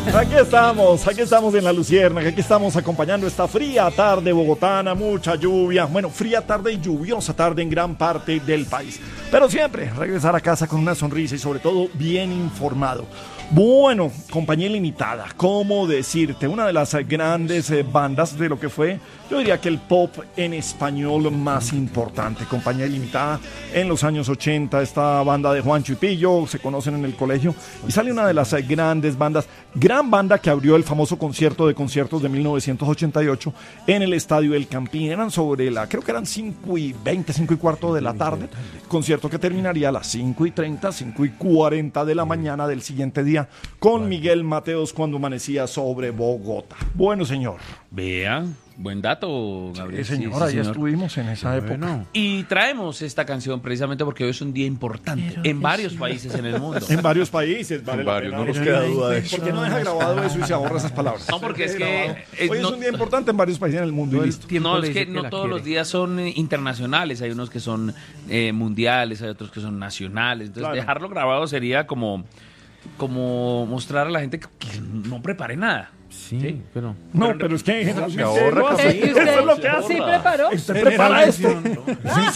Aquí estamos en La Luciérnaga, aquí estamos acompañando esta fría tarde bogotana, mucha lluvia, bueno, fría tarde y lluviosa tarde en gran parte del país. Pero siempre regresar a casa con una sonrisa y sobre todo bien informado. Bueno, Compañía Ilimitada, ¿cómo decirte? Una de las grandes bandas de lo que fue, yo diría que el pop en español más importante. Compañía Ilimitada en los años 80, esta banda de Juancho y Pillo, se conocen en el colegio, y sale una de las grandes bandas, gran banda que abrió el famoso concierto de conciertos de 1988 en el Estadio El Campín. Eran sobre creo que eran 5:20, 5:15 de la tarde, concierto que terminaría a las 5:30, 5:40 de la mañana del siguiente día, con Miguel Mateos cuando amanecía sobre Bogotá. Bueno, señor. Vea, buen dato, Gabriel. Sí, señor, ahí estuvimos en esa época. Y traemos esta canción precisamente porque hoy es un día importante en varios países en el mundo. En varios países, vale la pena. No nos queda duda de eso. ¿Por qué no deja grabado eso y se ahorra esas palabras? No, porque es que... hoy es un día importante en varios países en el mundo y listo. No, es que no todos los días son internacionales. Hay unos que son mundiales, hay otros que son nacionales. Entonces, claro, dejarlo grabado sería como mostrar a la gente que no prepare nada. Sí, pero... No, pero es que se ahorra. Eso es lo que hace. ¿Sí preparó? ¿Usted prepara esto? ¿En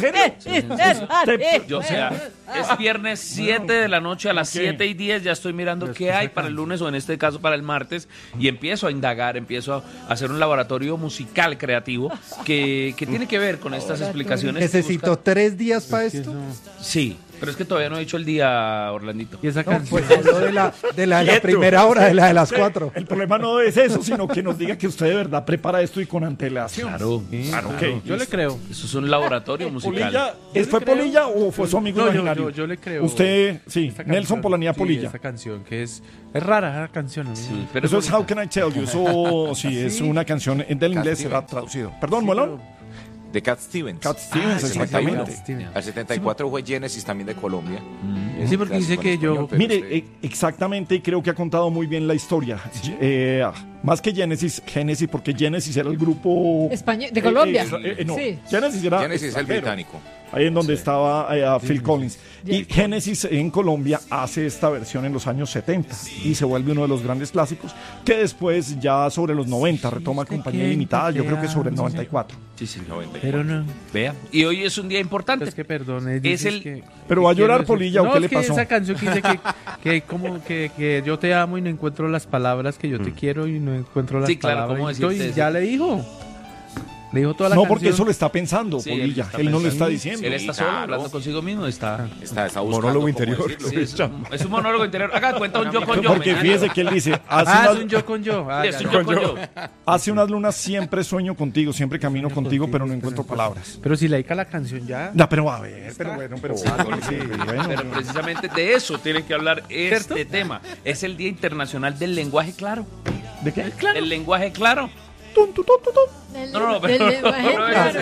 serio? O sea, es viernes 7 de la noche, a las 7:10 ya estoy mirando qué hay para el lunes o en este caso para el martes y empiezo a indagar, empiezo a hacer un laboratorio musical creativo que tiene que ver con estas explicaciones. ¿Necesito 3 días para esto? Sí, pero es que todavía no he dicho el día, Orlandito. Y esa canción de la primera hora, de las 4. El problema no es eso, sino que nos diga que usted de verdad prepara esto y con antelación. Claro, okay. Yo le creo. Eso es un laboratorio musical. ¿Fue Polilla o fue su amigo imaginario? Yo le creo. Usted, sí, Nelson Polanía Polilla. Esa canción que es rara, esa canción. Sí, pero eso es How Can I Tell You. Eso sí, es una canción del inglés, será traducido. Perdón, Molón. De Cat Stevens. Cat Stevens, exactamente. Al 74 fue Genesis también de Colombia. Sí, porque dice que yo... Mire, exactamente, y creo que ha contado muy bien la historia. ¿Sí? Más que Genesis, porque Genesis era el grupo... Español, de Colombia. No, sí. Genesis es el británico. Ahí en donde estaba Phil Collins. Y Genesis en Colombia hace esta versión en los años 70 y se vuelve uno de los grandes clásicos que después ya sobre los 90 retoma Compañía Ilimitada, yo creo que sobre el 94. Sí, 94. Pero no. Vea, y hoy es un día importante. Es que perdone. Pero va a llorar Polilla, ¿o qué le pasó? Esa canción que dice que yo te amo y no encuentro las palabras, que yo te quiero y no encuentro las palabras. ¿Cómo decirte eso? Ya le dijo. Le dijo toda la canción. No, porque eso lo está pensando, sí, Polilla. Él no lo está diciendo. Él está solo hablando consigo mismo. Está buscando monólogo interior. Sí, es un monólogo interior. Haga cuenta un yo con yo. Porque fíjese que él dice... es un yo con yo. Es un yo con yo. Hace unas lunas siempre sueño contigo, siempre camino contigo, pero no encuentro palabras. Pero si le dedica la canción ya... No, pero a ver, pero bueno. Pero precisamente de eso tiene que hablar este tema. Es el Día Internacional del Lenguaje Claro. ¿De qué? El lenguaje claro. No, del lenguaje claro.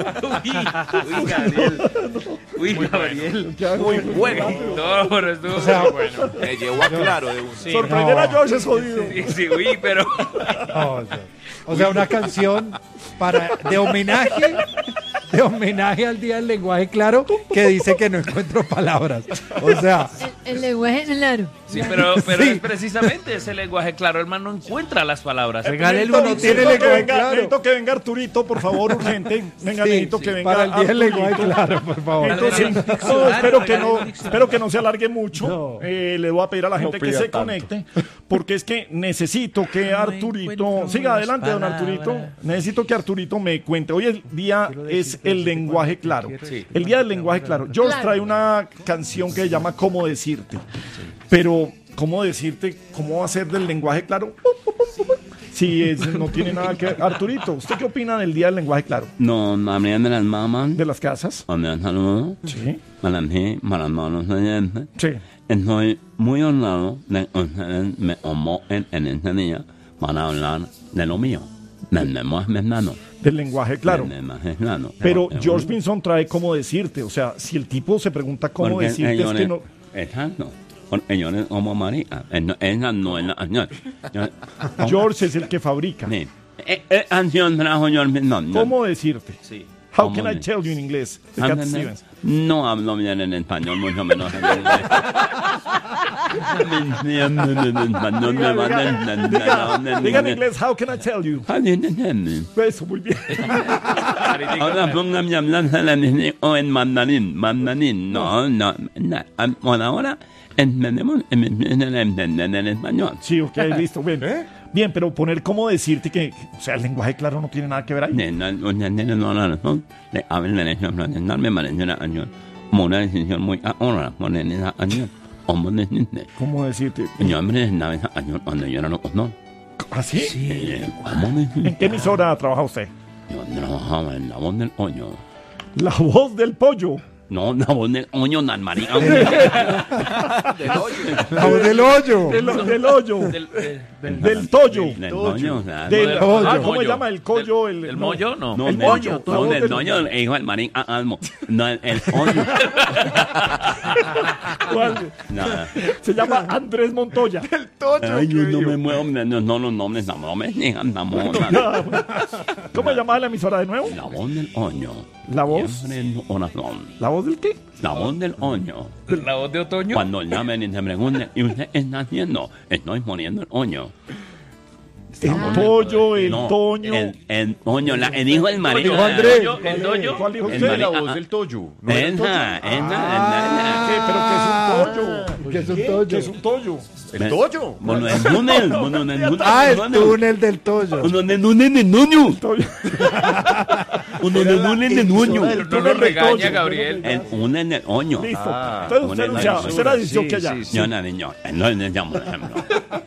Uy, Gabriel. Muy bueno. No, pero estuvo muy bueno. Me llevó a claro de un... Sorprender a George es jodido. Sí, uy, pero... O sea, una canción de homenaje al Día del Lenguaje Claro, que dice que no encuentro palabras. O sea... El lenguaje claro. Sí, pero es precisamente ese lenguaje claro. El man no encuentra las palabras. Regálelo, no tiene lenguaje claro. Necesito que venga Arturito, por favor, urgente. Venga, necesito que venga para el Día del Lenguaje Claro, por favor. Entonces, espero que no se alargue mucho. No. Le voy a pedir a la gente que se conecte, porque es que necesito que Arturito... Siga adelante, don Arturito. Necesito que Arturito me cuente. Hoy el día es el lenguaje claro. El Día del Lenguaje Claro. George trae una canción que se llama ¿Cómo decirte? Pero, ¿cómo decirte? ¿Cómo va a ser del lenguaje claro? Si no tiene nada que ver. Arturito, ¿usted qué opina del Día del Lenguaje Claro? No, habría de las mamás. ¿De las casas? Un saludo. Sí. Para ti, para todos los oyentes. Sí. Estoy muy honrado de que ustedes me convoquen en este día para hablar de lo mío. Del lenguaje claro. Del lenguaje claro. Del lenguaje claro. Pero George Benson trae cómo decirte. O sea, si el tipo se pregunta cómo decirte, es que no... Exacto. Porque yo no como marica. Esa no es la canción. George es el que fabrica. Sí. Canción trajo George Benson. ¿Cómo decirte? Sí. How can I tell you en inglés? De Cat Stevens. No hablo bien en español, mucho menos en inglés. Diga en inglés, how can I tell you? Eso, muy bien. Ahora póngame a hablar o en mandarín. Mandarín, no. Por ahora entendemos en español. Sí, ok, listo, bien. Bien, pero poner cómo decirte que, o sea, el lenguaje claro no tiene nada que ver ahí. Le hablan en eso, me parece año. Una decisión muy ahora, poner esa año. ¿Cómo decirte? Yo me esa año cuando yo no lo conozco. ¿Ah, sí? Sí. ¿En qué emisora trabaja usted? Yo trabajaba en La Voz del Hoyo. La Voz del Pollo. No, La Voz del Hoyo, Nan María. Del hoyo. La voz del hoyo. Del hoyo. Del Tollo. Del Hoyo, Del pollo. ¿cómo se llama? El collo. ¿El mollo? No. No, El del pollo. no, del Hoyo, hijo del Marín Almo. No, el Hoyo. ¿Cuál? Nada. Se llama Andrés Montoya. Ay, yo no me muevo, no los nombres, no me digan, no. ¿Cómo se llamaba la emisora de nuevo? La Voz del Hoyo. ¿La Voz? Siempre en oración. ¿La Voz del qué? La Voz del Hoyo. ¿La voz de otoño? Cuando llamen y se pregunten, ¿y usted está haciendo? Estoy poniendo el hoyo. El pollo, el No, toño. el hoyo, el hijo del marido. Dijo Andrés. ¿El doño? ¿Cuál dijo El usted? marido. La voz del toyo. ¿No? Esa. ¿Qué? ¿Pero qué es un pollo? ¿Qué es un toyo? ¿Qué es un toyo? El toyo. Bueno, el túnel. Ah, el túnel del toyo. Uno de túnel de nuño. Toyo. Uno de túnel de nuño. No lo regaña, Gabriel. El túnel del hoño. Listo. Ah, Entonces usted una anunciaba, usted era dicho que allá. Yo no, niño. No le llamo, por ejemplo.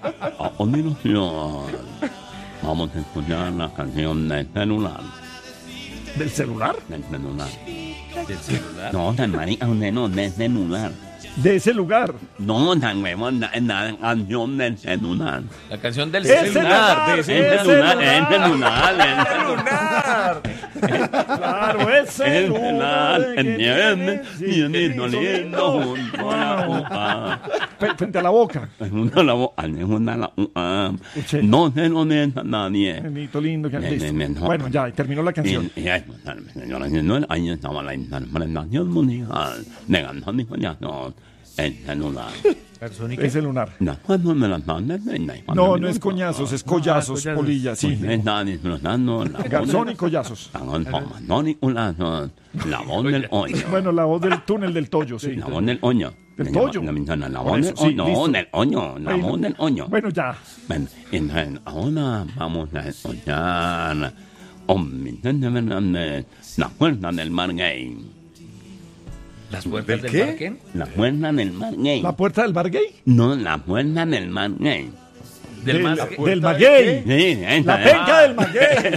Vamos a escuchar la canción del celular. ¿Del celular? Del celular. ¿Del celular? No, tan marica, no, del celular. De ese lugar. No, tan huevón, la canción del celular. La canción del ¡El celular. celular! El celular. Claro, el celular. Frente a la boca. No se lo deja nadie. Benito lindo. Que Bien, listo. bien, bien. Bueno, ya, y terminó la canción. Ahí estaba la presentación mundial de canción el celular. Es el lunar. No, No es coñazos, es collazos, collazos. polilla, sí. Está disfrutando Garzón y collazos. la voz del hoyo. Bueno, la voz del túnel del Toyo, sí. La voz del hoyo. ¿Del Toyo? La Por voz eso, del sí, hoyo. listo. No, del hoyo. La Bueno. voz del hoyo. Bueno, ya. Bueno, entonces, ahora vamos a escuchar la puerta del mar gay. ¿Las puertas del qué? parque? La puerta del mar gay. ¿La puerta del bar gay? No, la puerta del mar gay. Del mar- Del maguey. Sí, esa La es. penca del maguey.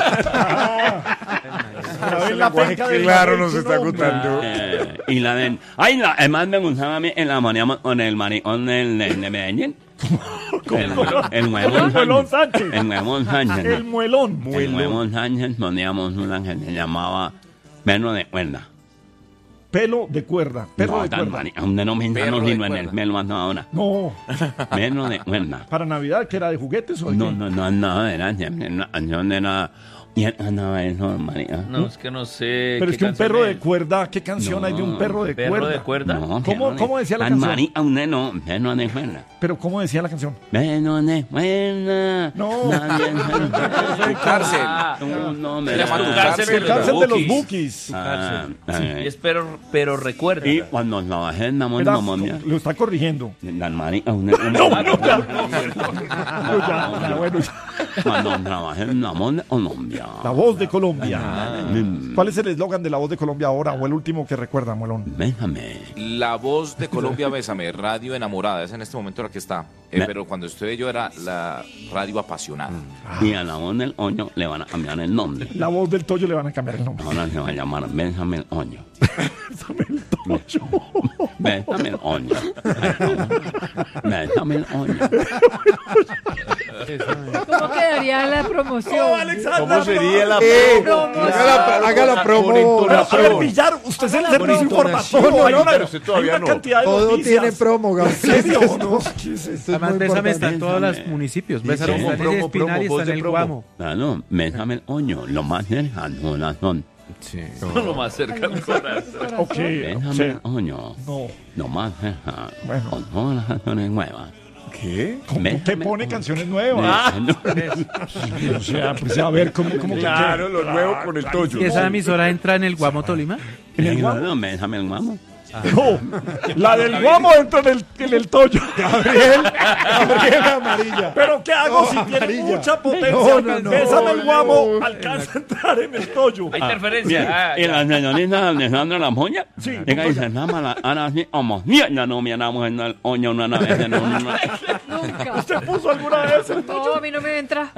La penca del Claro, maguey, nos su está nombre. contando. Y la de... Ay, además me gustaba a mí en la mañana con el maricón de Medellín. El Muelón Sánchez. El Muelón Sánchez. El muelón. El Muelón Sánchez poníamos una que se llamaba Perro de Cuerda. Pelo de cuerda. Perro No, de tan cuerda. marica, un no me Perro no de sino en el cuerda. pelo hasta ahora. No, Perro de Cuerda. para Navidad, que era de juguetes o de No, qué? no, era siempre una canción era... Y andaba eso, marica. No, es que no sé. Pero qué es que un canción perro de es. cuerda, ¿qué canción hay de un perro de ¿Perro cuerda? de cuerda? No, ¿Cómo decía la tan canción? marica, un no, perro de cuerda. Pero ¿cómo decía la canción? Perro de cuerda. No. Nadie Tu cárcel. No, Se llama Tu Tu cárcel cárcel El cárcel de los Bukis. Bukis. Y es pero recuerda. Y cuando trabajé en la Espera, montaña, lo está corrigiendo. tan marica, un Ya, bueno, ya. cuando trabajé en la montaña, Colombia. La voz de Colombia. Mm, ¿Cuál es el eslogan de la voz de Colombia ahora o el último que recuerda, Muelón? Déjame. La voz de Colombia, Bésame, radio enamorada, es en este momento la que está. Pero cuando estuve yo era la radio apasionada. Y a la voz del hoyo le van a cambiar el nombre. La voz del Toyo le van a cambiar el nombre. Ahora se va a llamar Bésame el hoyo. Bésame el Toyo. Bésame el hoyo. Bésame el hoyo. ¿Cómo quedaría la promoción? ¿Cómo sería la Promoción. haga la promo? A ver, Villar, usted es el servicio informativo. Hay una, Usted todavía hay una no. cantidad de Todo noticias. tiene promo, ¿En serio? Gabriel. ¿No? ¿Qué es esto? Esto es Además, muy Bésame está importante. en todos los municipios. Bésame promo, está en el Espinal y está en el Guamo. Claro, Bésame el hoyo. Lo más cercano son Sí. Lo más cerca al corazón. Ok, Déjame, coño. no. Nomás deja. Bueno. Con todas las canciones nuevas. ¿Qué? ¿Cómo que Déjame, pone coño. canciones nuevas? No, O sea, pues a ver, ¿cómo Claro, lo nuevo con el Toyo. ¿Y esa emisora entra en el Guamo Tolima? ¿En el Guamo? no, déjame el Guamo. No, la del Guamo entra en el Toyo. Gabriel amarilla. Pero ¿qué hago si tiene amarilla. mucha potencia? No, Bésame el Guamo, alcanza a entrar en el Toyo. Hay interferencia. Bien, y la señorita Alejandra Lampoña. Sí, Ella dice, nada más, ahora sí, como, mierda, no miramos en el oño una vez. Nunca. ¿Usted puso alguna vez el Toyo? No, a mí no me entra.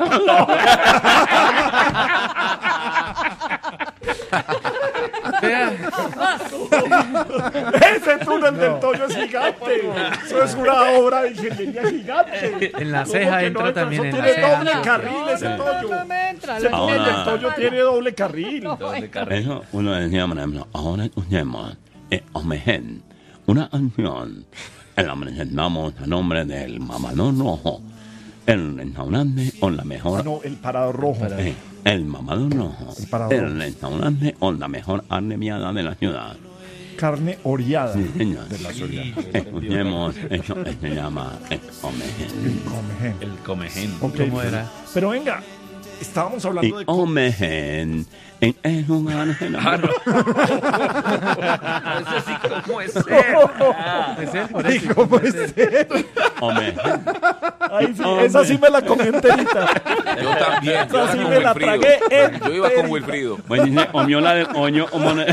Ese túnel del Toyo es gigante. Eso es una obra de ingeniería gigante. En la ¿Cómo ceja que entra no? también, Eso en la tiene ceja. doble carril ese Toyo. No me entra. Ese La túnel Ahora- del Toyo tiene doble carril. Eso uno decía, por ejemplo, ahora escuchemos Omegen, una canción en la presentamos a nombre del Mamador Rojo, el restaurante con la mejor... No, el parado rojo. el Mamador Rojo, El Parador. el restaurante con la mejor arneviada de la ciudad. Carne oreada. Sí, señor. Escuchemos eso que se llama Omegen. Comején. El comején. Ok, ¿Cómo era? Pero venga, estábamos Y hablando de... Omegen en el lugar de la... Eso sí, ¿cómo es? ¿Es él? Por ¿Y eso. cómo es él? Omegen. Ahí sí, esa sí me la comí enterita. Yo también. Yo Esa iba sí con me la Wilfrido. tragué Yo iba con enterita. Wilfrido. Pues dice, omiola del oño,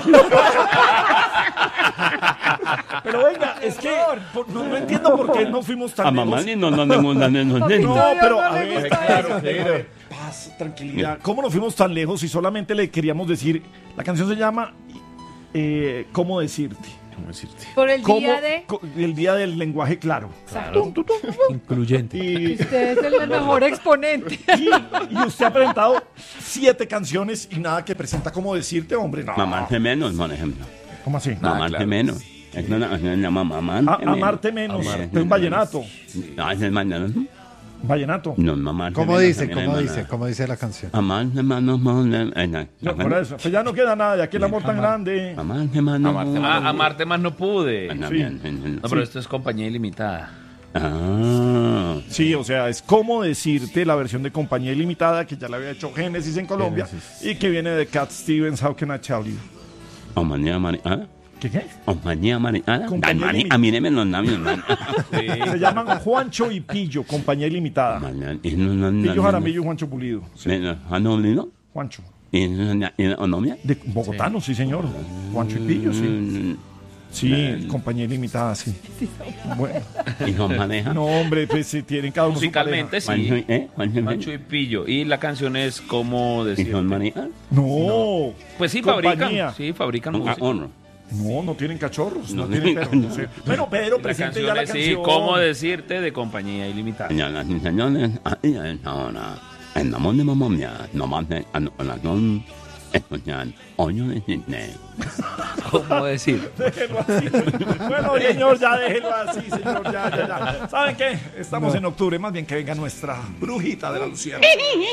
Pero venga, es que no entiendo por qué no fuimos tan a mamá lejos. ni no de No, pero a ver, gusta a ver, paz, tranquilidad. ¿Cómo nos fuimos tan lejos si solamente le queríamos decir? La canción se llama ¿Cómo decirte? Por el ¿Cómo? día de... El día del lenguaje claro. Incluyente. Y, Usted es el mejor exponente. y usted ha presentado 7 canciones y nada que presenta ¿Cómo decirte, hombre? No. Mamarte menos, por ejemplo. ¿Cómo así? Mamarte claro. menos. Es una canción que se llama Mamarte menos. Amarte menos. Amarte Es un vallenato. Ah, es el vallenato. Vallenato. No, mamarte ¿Cómo menos dice? también ¿Cómo es dice? buena. ¿Cómo dice la canción? Amarte menos, No, por eso. Pues ya no queda nada. Ya que el amor tan grande. Amarte menos. Amarte más no pude. También. No, pero esto es compañía ilimitada. Ah. Sí, o sea, es Cómo decirte, la versión de Compañía Ilimitada que ya la había hecho Génesis en Colombia y que viene de Cat Stevens, How Can I Tell You. Compañía mariana. ¿Qué? Compañía mariana. Compañía Ay, limitada. a mí me los labios, man. Se llaman Juancho y Pillo, Compañía Ilimitada. Pillo Jaramillo y Juancho Pulido. Sí, Juancho. ¿Y Onomia? De bogotano, sí, señor. Juancho y Pillo, sí. Sí, Compañía Ilimitada, sí. Bueno, ¿Y nos maneja? no, hombre, pues si tienen cada uno su Musicalmente Juancho, sí. Juancho y Pillo. Y la canción es ¿Cómo ¿Y decir? son maneja? No. Pues sí, Compañía. fabrican música. No tienen cachorros, no No tienen tienen perros. Sí. Bueno, Pedro, La presente canción ya la es, canción. sí, ¿Cómo decirte? De compañía ilimitada. Señoras y señores, ahí es ahora. En la mano de mamá mía, nomás de corazón, escuchan Oño de Disney. ¿Cómo decir? Déjenlo así. Bueno, señor, ya déjenlo así, señor, ya. ¿Saben qué? Estamos en octubre, más bien que venga nuestra brujita de la Luciana.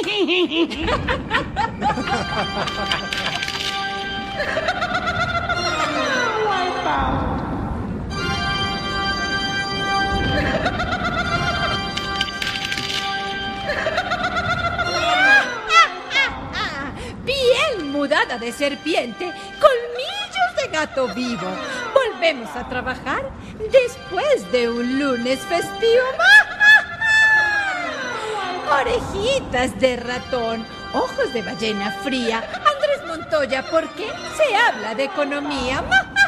Piel mudada de serpiente, colmillos de gato vivo. Volvemos a trabajar después de un lunes festivo. Orejitas de ratón, ojos de ballena fría. Andrés Montoya, ¿por qué se habla de economía?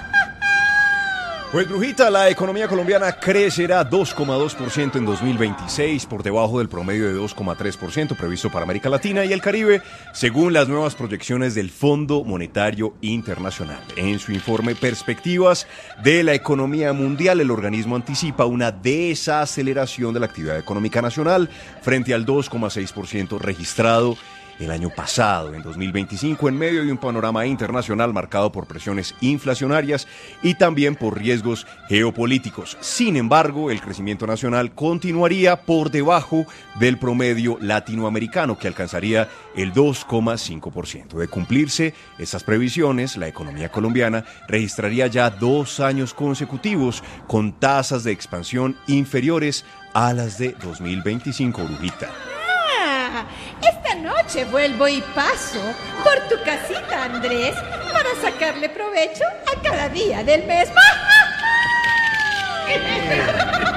Pues Brujita, la economía colombiana crecerá 2,2% en 2026, por debajo del promedio de 2,3% previsto para América Latina y el Caribe, según las nuevas proyecciones del Fondo Monetario Internacional. En su informe Perspectivas de la Economía Mundial, el organismo anticipa una desaceleración de la actividad económica nacional frente al 2,6% registrado el año pasado, en 2025, en medio de un panorama internacional marcado por presiones inflacionarias y también por riesgos geopolíticos. Sin embargo, el crecimiento nacional continuaría por debajo del promedio latinoamericano, que alcanzaría el 2,5%. De cumplirse estas previsiones, la economía colombiana registraría ya 2 años consecutivos con tasas de expansión inferiores a las de 2025, Brujita. Esta noche vuelvo y paso por tu casita, Andrés, para sacarle provecho a cada día del mes.